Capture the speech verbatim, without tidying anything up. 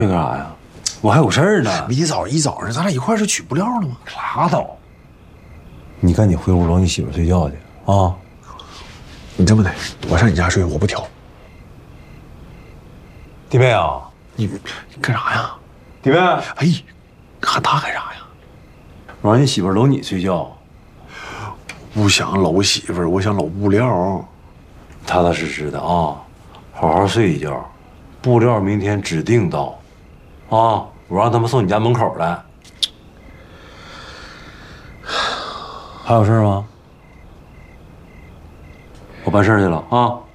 干啥呀？我还有事儿呢。 明早一早上咱俩一块儿是取布料了吗？ 拉倒！你赶紧回屋搂你媳妇睡觉去啊！ 你这么的，我上你家睡，我不挑。 弟妹啊， 你你干啥呀？ 弟妹， 哎，喊他干啥呀？ 我让你媳妇搂你睡觉。 不想搂媳妇儿，我想搂布料。 踏踏实实的啊，好好睡一觉。布料明天指定到，啊，我让他们送你家门口来。还有事吗？我办事去了啊。